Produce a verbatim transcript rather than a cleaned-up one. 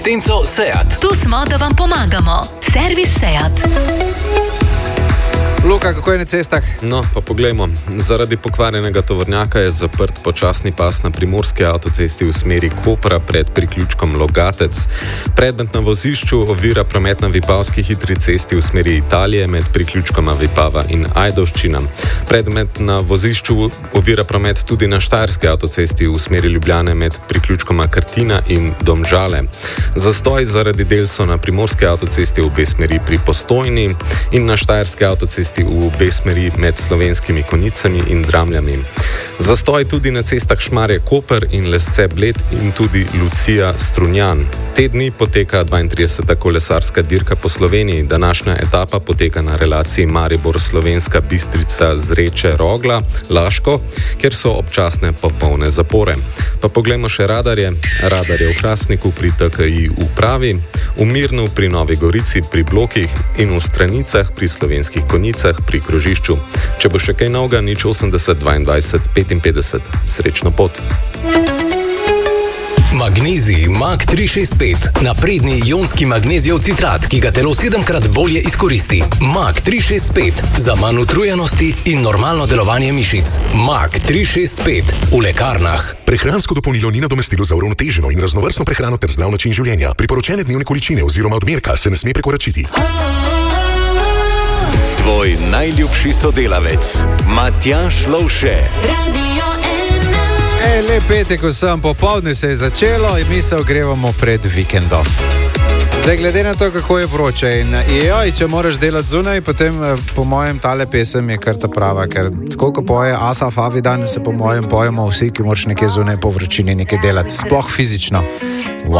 Tenco Seat. Tu smo, da vam pomagamo. Servis Seat. Luka, kako je na cestah? No, pa poglejmo. Zaradi pokvarjenega tovornjaka je zaprt počasni pas na primorski avtocesti v smeri Kopra pred priključkom Logatec. Predmet na vozišču ovira promet na Vipavski hitri cesti v smeri Italije med priključkoma Vipava in Ajdovščina. Predmet na vozišču ovira promet tudi na Štajerski avtocesti v smeri Ljubljane med priključkoma Krtina in Domžale. Zastoj zaradi del so na primorski avtocesti v obe smeri pri Postojni in na Štajerski avtocesti v obe smeri med Slovenskimi Konjicami in Dramljami. Zastoj tudi na cestah Šmarje-Koper in Lesce-Bled in tudi Lucija-Strunjan. Te dni poteka dvaintrideseta kolesarska dirka po Sloveniji. Današnja etapa poteka na relaciji Maribor-Slovenska Bistrica-Zreče-Rogla, Laško, kjer so občasne popolne zapore. Pa poglejmo še radarje. Radar je v Hrastniku pri T K I upravi, v Mirnu pri Novi Gorici pri blokih in v Stranicah pri Slovenskih Konjicah pri krožišču. Če bo še kaj novega, nič osemdeset dvaindvajset petinpetdeset. Srečno pot! Magnezij Mag tri šest pet. Napredni ionski magnezijev citrat, ki ga telo sedemkrat bolje izkoristi. Mag tri šest pet. Za manj utrujenosti in normalno delovanje mišic. Mag tri šest pet. V lekarnah. Prehransko dopolnilo ni nadomestilo za uravnoteženo in raznovrstno prehrano ter zdrav način življenja. Priporočene dnevne količine oziroma odmerka se ne sme prekoračiti. Tvoj najljubši sodelavec, Matjaž Lovše. E, lep petek vsem, popoldne se je začelo in mi se ogrevamo pred vikendom. Zdaj, glede na to, kako je vroče in joj, če moraš delati zunaj, potem po mojem tale pesem je kar ta prava, ker tako, ko poje Asaf Avidan, se po mojem pojemo vsi, ki moraš nekaj zunaj po vročini nekaj delati, sploh fizično. Wow.